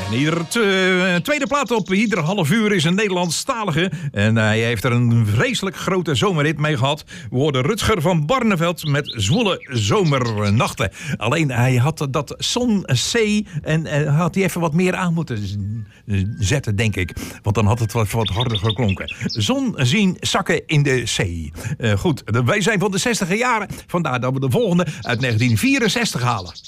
En tweede plaat op ieder half uur is een Nederlandstalige. En hij heeft er een vreselijk grote zomerrit mee gehad. We hoorden Rutger van Barneveld met Zwolle Zomernachten. Alleen hij had dat Zon C en had hij even wat meer aan moeten zetten, denk ik. Want dan had het wat harder geklonken. Zon zien zakken in de zee. Goed, wij zijn van de 60e jaren. Vandaar dat we de volgende uit 1964 halen.